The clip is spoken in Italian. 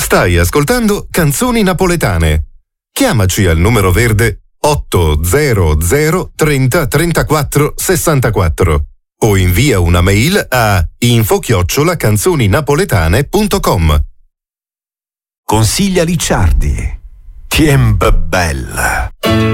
Stai ascoltando Canzoni Napoletane. Chiamaci al numero verde 800 30 34 64 o invia una mail a info@canzoninapoletane.com. Consiglia Licciardi. Tiempo bella.